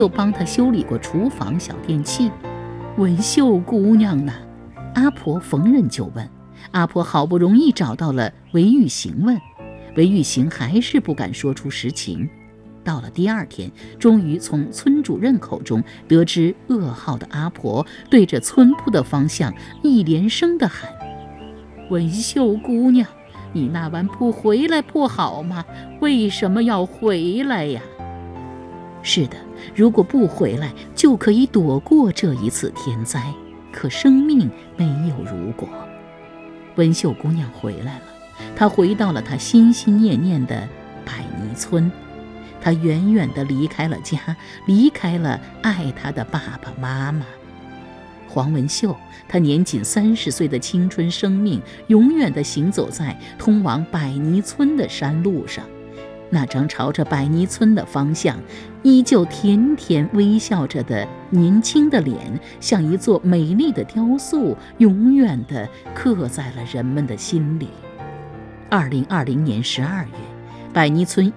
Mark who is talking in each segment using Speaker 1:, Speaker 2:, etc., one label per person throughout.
Speaker 1: 又帮他修理过厨房小电器。文秀姑娘呢？阿婆逢人就问。阿婆好不容易找到了韦玉行问，韦玉行还是不敢说出实情。到了第二天，终于从村主任口中得知噩耗的阿婆对着村铺的方向一连声地喊：文秀姑娘，你那碗铺回来不好吗？为什么要回来呀？是的，如果不回来，就可以躲过这一次天灾。可生命没有如果。文秀姑娘回来了，她回到了她心心念念的百泥村。她远远地离开了家，离开了爱她的爸爸妈妈。黄文秀，她年仅30岁的青春生命，永远地行走在通往百泥村的山路上。那张朝着百泥村的方向，依旧甜甜微笑着的年轻的脸，像一座美丽的雕塑，永远地刻在了人们的心里。2020年12月，百泥村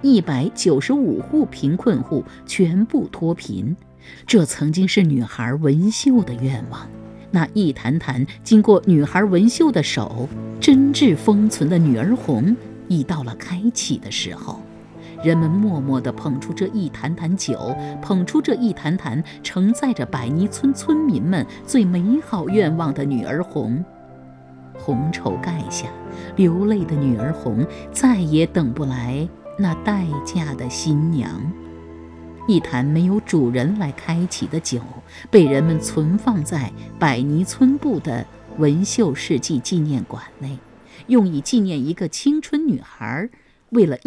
Speaker 1: 195户贫困户全部脱贫，这曾经是女孩文秀的愿望。那一坛坛经过女孩文秀的手真挚封存的女儿红，已到了开启的时候。人们默默地捧出这一坛坛酒，捧出这一坛坛承载着百泥村村民们最美好愿望的女儿红。红绸盖下，流泪的女儿红再也等不来那待嫁的新娘。一坛没有主人来开启的酒，被人们存放在百泥村部的文秀世纪纪念馆内，用以纪念一个青春女孩为了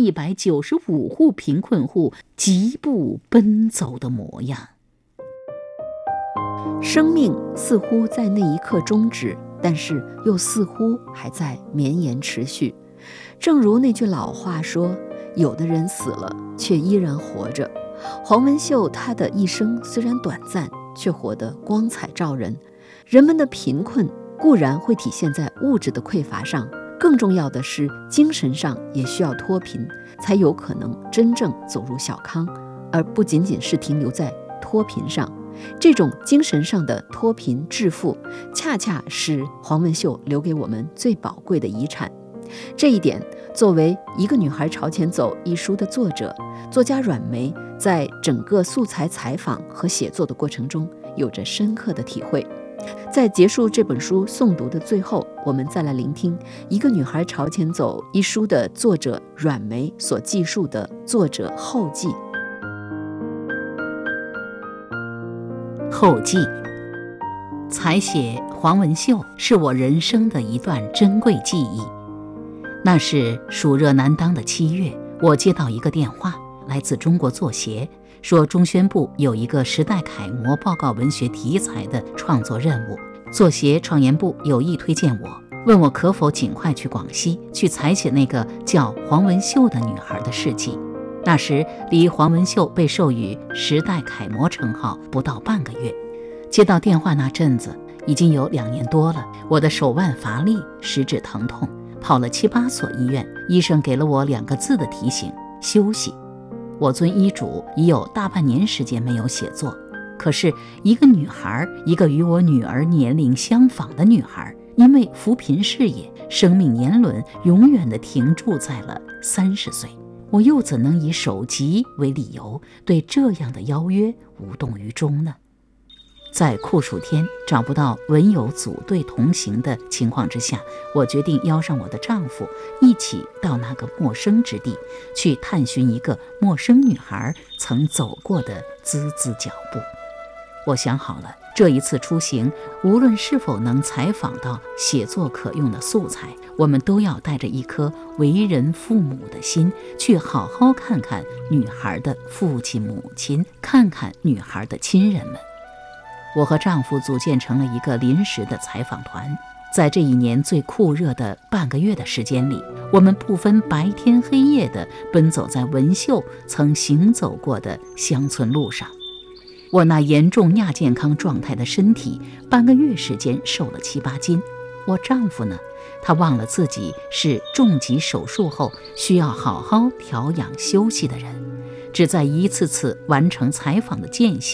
Speaker 1: 195户贫困户疾步奔走的模样。
Speaker 2: 生命似乎在那一刻终止，但是又似乎还在绵延持续。正如那句老话说，有的人死了却依然活着。黄文秀她的一生虽然短暂，却活得光彩照人。人们的贫困固然会体现在物质的匮乏上，更重要的是精神上也需要脱贫，才有可能真正走入小康，而不仅仅是停留在脱贫上。这种精神上的脱贫致富，恰恰是黄文秀留给我们最宝贵的遗产。这一点，作为《一个女孩朝前走》一书的作者，作家阮梅在整个素材采访和写作的过程中有着深刻的体会。在结束这本书诵读的最后，我们再来聆听《一个女孩朝前走》一书的作者阮梅所记述的作者后记。
Speaker 1: 后记，采写黄文秀是我人生的一段珍贵记忆。那是暑热难当的7月，我接到一个电话，来自中国作协，说中宣部有一个时代楷模报告文学题材的创作任务，作协创研部有意推荐我，问我可否尽快去广西去采写那个叫黄文秀的女孩的事迹。那时离黄文秀被授予时代楷模称号不到半个月。接到电话那阵子已经有2年多了，我的手腕乏力，食指疼痛，跑了7、8所医院，医生给了我2个字的提醒：休息。我遵医嘱，已有大半年时间没有写作。可是一个女孩，一个与我女儿年龄相仿的女孩，因为扶贫事业，生命年轮永远地停驻在了30岁。我又怎能以首级为理由，对这样的邀约无动于衷呢？在酷暑天找不到文友组队同行的情况之下，我决定邀上我的丈夫一起到那个陌生之地，去探寻一个陌生女孩曾走过的孜孜脚步。我想好了，这一次出行，无论是否能采访到写作可用的素材，我们都要带着一颗为人父母的心，去好好看看女孩的父亲母亲，看看女孩的亲人们。我和丈夫组建成了一个临时的采访团，在这一年最酷热的半个月的时间里，我们不分白天黑夜地奔走在文秀曾行走过的乡村路上。我那严重亚健康状态的身体，半个月时间瘦了7、8斤。我丈夫呢，他忘了自己是重疾手术后需要好好调养休息的人，只在一次次完成采访的间隙